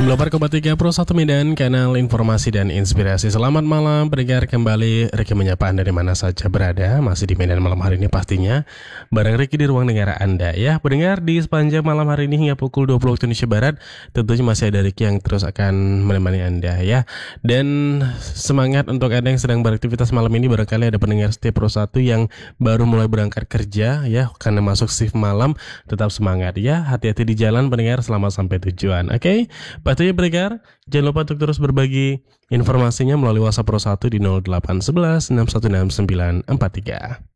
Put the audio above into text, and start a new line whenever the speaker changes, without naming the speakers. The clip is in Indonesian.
94,3 Pro 1 Medan, kanal informasi dan inspirasi. Selamat malam, pendengar, kembali Ricky menyapa Anda di mana saja berada. Masih di Medan malam hari ini pastinya bareng Ricky di ruang dengar Anda ya. Pendengar, di sepanjang malam hari ini hingga pukul 20 waktu Indonesia Barat, tentunya masih ada Ricky yang terus akan menemani Anda ya. Dan semangat untuk Anda yang sedang beraktivitas malam ini. Barangkali ada pendengar setia Pro 1 yang baru mulai berangkat kerja ya, karena masuk shift malam. Tetap semangat ya, hati-hati di jalan pendengar, selamat sampai tujuan. Oke? Pastinya pendengar, jangan lupa untuk terus berbagi informasinya melalui WhatsApp Pro 1 di 0811 616 943.